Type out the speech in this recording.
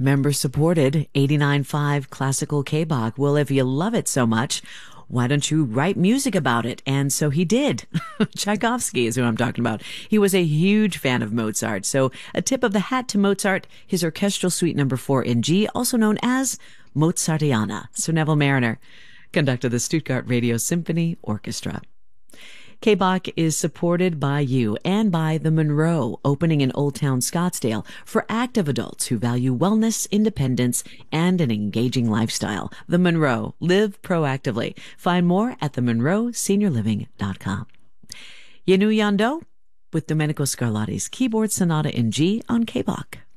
Member-supported 89.5 Classical K-Bach. Well, if you love it so much, why don't you write music about it? And so he did. Tchaikovsky is who I'm talking about. He was a huge fan of Mozart. So a tip of the hat to Mozart, his orchestral suite number 4 in G, also known as Mozartiana. Sir Neville Marriner conducted the Stuttgart Radio Symphony Orchestra. K-Bach is supported by you and by the Monroe, opening in Old Town Scottsdale for active adults who value wellness, independence, and an engaging lifestyle. The Monroe. Live proactively. Find more at themonroeseniorliving.com. Yanu Yando with Domenico Scarlatti's Keyboard Sonata in G on K-Bach.